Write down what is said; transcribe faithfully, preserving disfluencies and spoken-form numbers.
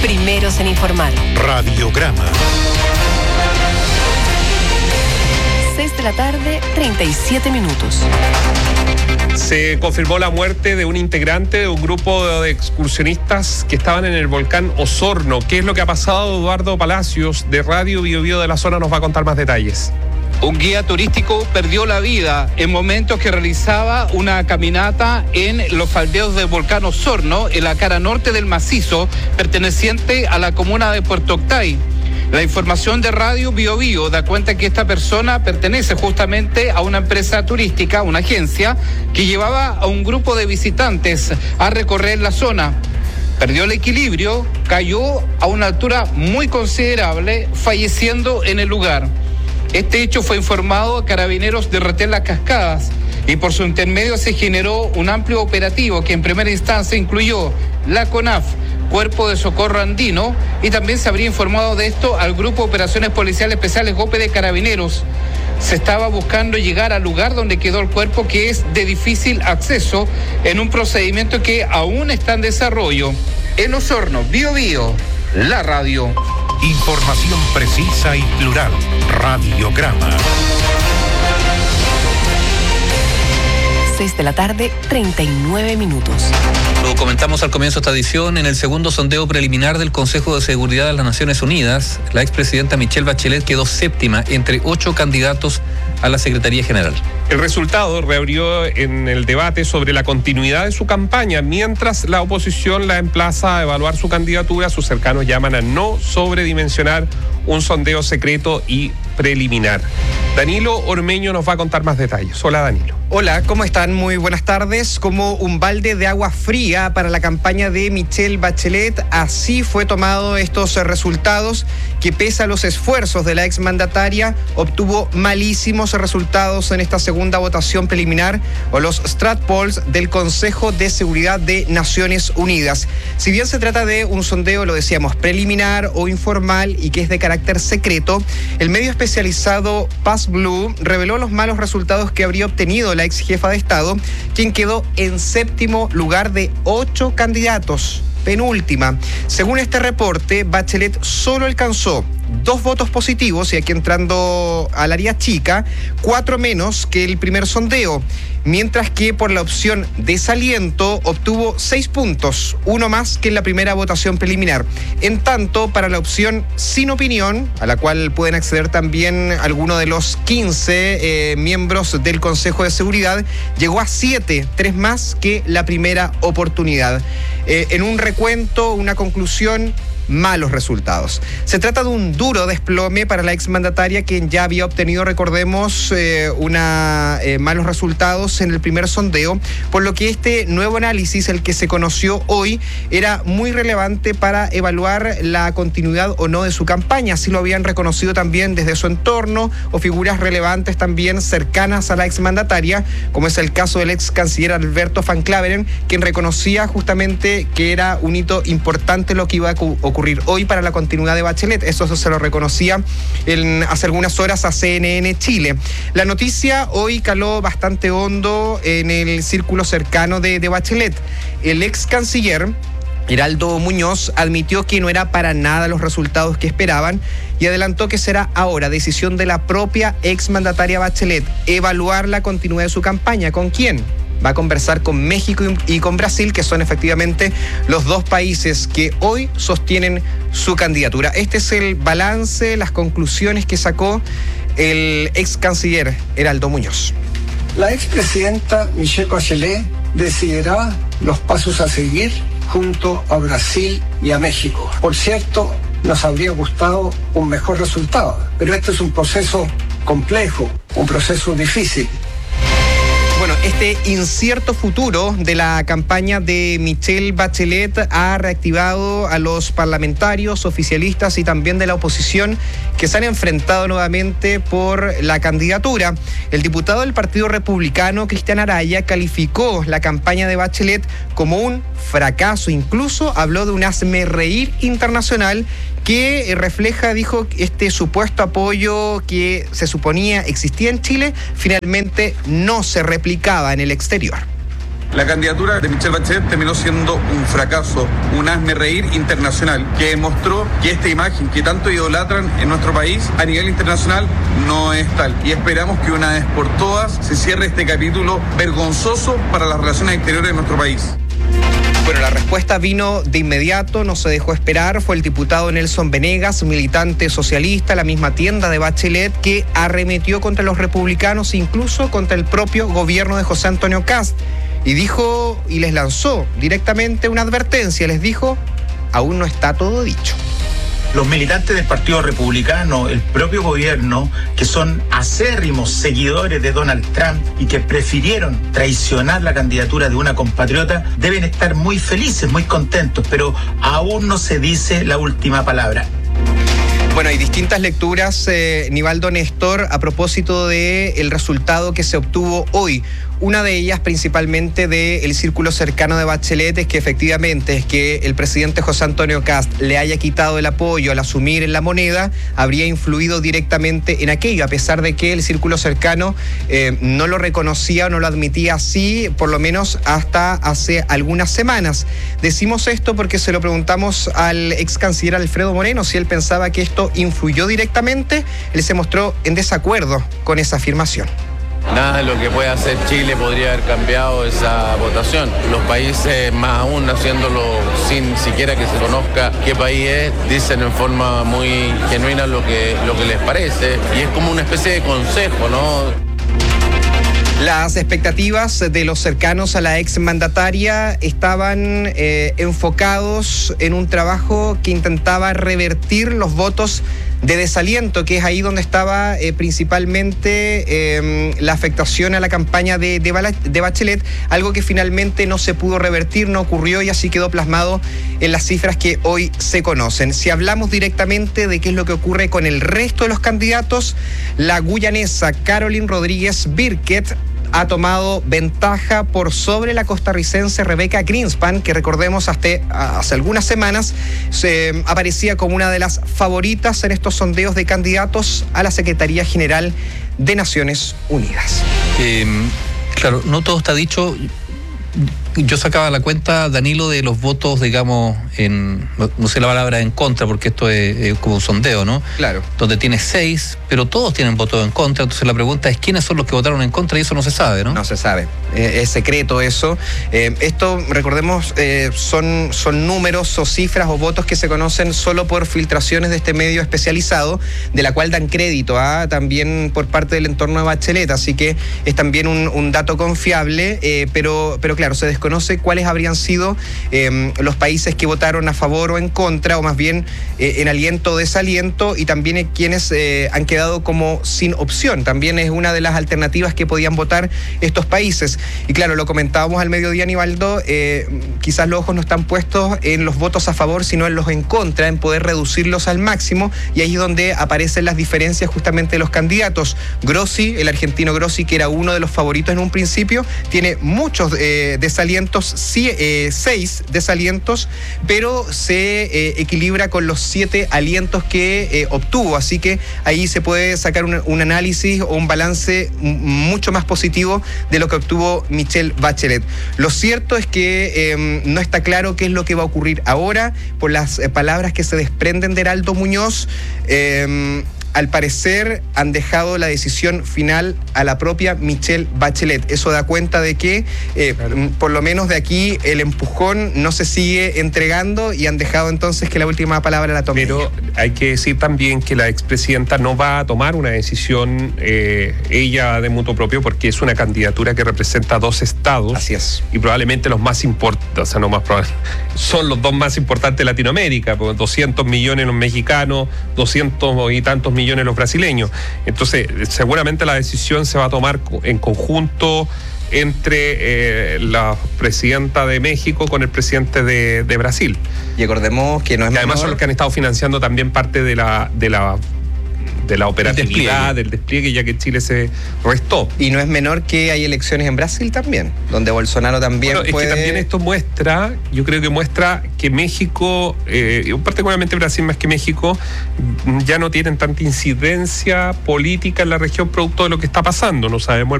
Primeros en informar. Radiograma. seis de la tarde, treinta y siete minutos. Se confirmó la muerte de un integrante de un grupo de excursionistas que estaban en el volcán Osorno. ¿Qué es lo que ha pasado? Eduardo Palacios, de Radio Bio Bio de la zona, nos va a contar más detalles. Un guía turístico perdió la vida en momentos que realizaba una caminata en los faldeos del volcán Osorno, en la cara norte del macizo, perteneciente a la comuna de Puerto Octay. La información de Radio Bio Bio da cuenta que esta persona pertenece justamente a una empresa turística, una agencia, que llevaba a un grupo de visitantes a recorrer la zona. Perdió el equilibrio, cayó a una altura muy considerable, falleciendo en el lugar. Este hecho fue informado a Carabineros de Retén Las Cascadas y por su intermedio se generó un amplio operativo que en primera instancia incluyó la CONAF, Cuerpo de Socorro Andino, y también se habría informado de esto al Grupo de Operaciones Policiales Especiales GOPE de Carabineros. Se estaba buscando llegar al lugar donde quedó el cuerpo, que es de difícil acceso, en un procedimiento que aún está en desarrollo. En Osorno, Bio Bio, la radio. Información precisa y plural. Radiograma. seis de la tarde, treinta y nueve minutos. Lo comentamos al comienzo de esta edición. En el segundo sondeo preliminar del Consejo de Seguridad de las Naciones Unidas, la expresidenta Michelle Bachelet quedó séptima entre ocho candidatos a la Secretaría General. El resultado reabrió en el debate sobre la continuidad de su campaña, mientras la oposición la emplaza a evaluar su candidatura. Sus cercanos llaman a no sobredimensionar un sondeo secreto y preliminar. Danilo Ormeño nos va a contar más detalles. Hola, Danilo. Hola, ¿cómo están? Muy buenas tardes. Como un balde de agua fría para la campaña de Michelle Bachelet, así fue tomado estos resultados, que pese a los esfuerzos de la exmandataria, obtuvo malísimos resultados en esta segunda votación preliminar, o los Strat Polls del Consejo de Seguridad de Naciones Unidas. Si bien se trata de un sondeo, lo decíamos, preliminar o informal y que es de carácter secreto, el medio especializado Paz Blue reveló los malos resultados que habría obtenido la ex jefa de Estado, quien quedó en séptimo lugar de ocho candidatos, penúltima. Según este reporte, Bachelet solo alcanzó dos votos positivos, y aquí entrando al área chica, cuatro menos que el primer sondeo, mientras que por la opción desaliento obtuvo seis puntos, uno más que en la primera votación preliminar. En tanto, para la opción sin opinión, a la cual pueden acceder también algunos de los quince eh, miembros del Consejo de Seguridad, llegó a siete, tres más que la primera oportunidad. Eh, en un recuento, una conclusión: malos resultados. Se trata de un duro desplome para la exmandataria, quien ya había obtenido, recordemos, eh, una eh, malos resultados en el primer sondeo, por lo que este nuevo análisis, el que se conoció hoy, era muy relevante para evaluar la continuidad o no de su campaña. Así lo habían reconocido también desde su entorno o figuras relevantes también cercanas a la exmandataria, como es el caso del ex canciller Alberto Van Claveren, quien reconocía justamente que era un hito importante lo que iba a ocurrir ocurrir hoy para la continuidad de Bachelet. Eso, eso se lo reconocía en, hace algunas horas a C N N Chile. La noticia hoy caló bastante hondo en el círculo cercano de, de Bachelet. El ex canciller Heraldo Muñoz admitió que no era para nada los resultados que esperaban y adelantó que será ahora decisión de la propia exmandataria Bachelet evaluar la continuidad de su campaña. ¿Con quién? Va a conversar con México y con Brasil, que son efectivamente los dos países que hoy sostienen su candidatura. Este es el balance, las conclusiones que sacó el ex canciller Heraldo Muñoz. La expresidenta Michelle Bachelet decidirá los pasos a seguir junto a Brasil y a México. Por cierto, nos habría gustado un mejor resultado, pero este es un proceso complejo, un proceso difícil. Bueno, este incierto futuro de la campaña de Michelle Bachelet ha reactivado a los parlamentarios, oficialistas y también de la oposición, que se han enfrentado nuevamente por la candidatura. El diputado del Partido Republicano, Cristian Araya, calificó la campaña de Bachelet como un fracaso. Incluso habló de un hazmerreír internacional que refleja, dijo, este supuesto apoyo que se suponía existía en Chile, finalmente no se replicaba en el exterior. La candidatura de Michelle Bachelet terminó siendo un fracaso, un hazmerreír internacional que demostró que esta imagen que tanto idolatran en nuestro país a nivel internacional no es tal. Y esperamos que una vez por todas se cierre este capítulo vergonzoso para las relaciones exteriores de nuestro país. Bueno, la respuesta vino de inmediato, no se dejó esperar. Fue el diputado Nelson Venegas, militante socialista, la misma tienda de Bachelet, que arremetió contra los republicanos, incluso contra el propio gobierno de José Antonio Kast. Y dijo, y les lanzó directamente una advertencia, les dijo, aún no está todo dicho. Los militantes del Partido Republicano, el propio gobierno, que son acérrimos seguidores de Donald Trump y que prefirieron traicionar la candidatura de una compatriota, deben estar muy felices, muy contentos, pero aún no se dice la última palabra. Bueno, hay distintas lecturas, eh, Nivaldo Néstor, a propósito del resultado que se obtuvo hoy. Una de ellas, principalmente del círculo cercano de Bachelet, es que efectivamente es que el presidente José Antonio Kast le haya quitado el apoyo al asumir en la moneda, habría influido directamente en aquello, a pesar de que el círculo cercano eh, no lo reconocía o no lo admitía así, por lo menos hasta hace algunas semanas. Decimos esto porque se lo preguntamos al ex canciller Alfredo Moreno si él pensaba que esto influyó directamente. Él se mostró en desacuerdo con esa afirmación. Nada de lo que puede hacer Chile podría haber cambiado esa votación. Los países, más aún haciéndolo sin siquiera que se conozca qué país es, dicen en forma muy genuina lo que, lo que les parece. Y es como una especie de consejo, ¿no? Las expectativas de los cercanos a la exmandataria estaban eh, enfocados en un trabajo que intentaba revertir los votos de desaliento, que es ahí donde estaba eh, principalmente eh, la afectación a la campaña de, de, de Bachelet, algo que finalmente no se pudo revertir, no ocurrió y así quedó plasmado en las cifras que hoy se conocen. Si hablamos directamente de qué es lo que ocurre con el resto de los candidatos, la guyanesa Caroline Rodríguez Birket ha tomado ventaja por sobre la costarricense Rebecca Greenspan, que recordemos hasta hace algunas semanas se aparecía como una de las favoritas en estos sondeos de candidatos a la Secretaría General de Naciones Unidas. Eh, claro, no todo está dicho. Yo sacaba la cuenta, Danilo, de los votos, digamos, en no, no sé la palabra en contra, porque esto es, es como un sondeo, ¿no? Claro. Donde tiene seis, pero todos tienen votos en contra. Entonces la pregunta es, ¿quiénes son los que votaron en contra? Y eso no se sabe, ¿no? No se sabe. Eh, es secreto eso. Eh, esto, recordemos, eh, son, son números o cifras o votos que se conocen solo por filtraciones de este medio especializado, de la cual dan crédito a también por parte del entorno de Bachelet. Así que es también un, un dato confiable, eh, pero, pero claro, se desconoce conoce cuáles habrían sido eh, los países que votaron a favor o en contra, o más bien eh, en aliento o desaliento, y también eh, quienes eh, han quedado como sin opción. También es una de las alternativas que podían votar estos países. Y claro, lo comentábamos al mediodía, Aníbaldo, eh, quizás los ojos no están puestos en los votos a favor, sino en los en contra, en poder reducirlos al máximo, y ahí es donde aparecen las diferencias justamente de los candidatos. Grossi, el argentino Grossi, que era uno de los favoritos en un principio, tiene muchos eh, desalientos, sí, eh, seis desalientos, pero se eh, equilibra con los siete alientos que eh, obtuvo, así que ahí se puede sacar un, un análisis o un balance mucho más positivo de lo que obtuvo Michelle Bachelet. Lo cierto es que eh, no está claro qué es lo que va a ocurrir ahora, por las eh, palabras que se desprenden de Heraldo Muñoz. eh, Al parecer han dejado la decisión final a la propia Michelle Bachelet. Eso da cuenta de que eh, claro. por lo menos de aquí el empujón no se sigue entregando, y han dejado entonces que la última palabra la tome. Pero hay que decir también que la expresidenta no va a tomar una decisión eh, ella de mutuo propio, porque es una candidatura que representa dos estados. Así es. Y probablemente los más importantes, o sea, no más probable, son los dos más importantes de Latinoamérica, porque doscientos millones los mexicanos, doscientos y tantos millones los brasileños. Entonces, seguramente la decisión se va a tomar en conjunto entre eh, la presidenta de México con el presidente de, de Brasil. Y recordemos que no es y además menor... son los que han estado financiando también parte de la de la de la operatividad, del despliegue, ya que Chile se restó. Y no es menor que hay elecciones en Brasil también, donde Bolsonaro también bueno, puede... es que también esto muestra, yo creo que muestra que México, eh, particularmente Brasil más que México, ya no tienen tanta incidencia política en la región producto de lo que está pasando. No sabemos